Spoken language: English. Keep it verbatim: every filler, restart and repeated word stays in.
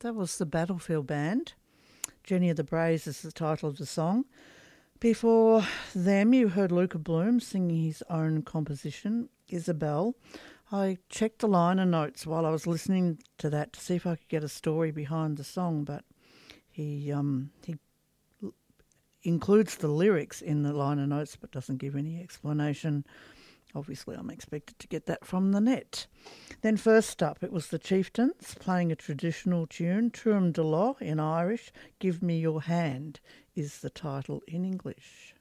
That was the Battlefield Band. Jenny of the Braes is the title of the song. Before them, you heard Luca Bloom singing his own composition, Isabel. I checked the liner notes while I was listening to that to see if I could get a story behind the song, but he um, he l- includes the lyrics in the liner notes but doesn't give any explanation. Obviously, I'm expected to get that from the net. Then first up, it was the Chieftains playing a traditional tune, Tuam de Law in Irish. Give Me Your Hand is the title in English.